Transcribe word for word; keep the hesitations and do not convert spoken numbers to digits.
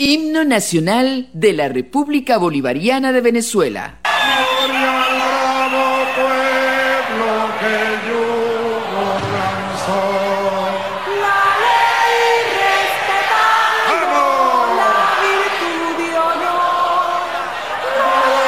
Himno Nacional de la República Bolivariana de Venezuela. Gloria al bravo pueblo que yugo lanzó.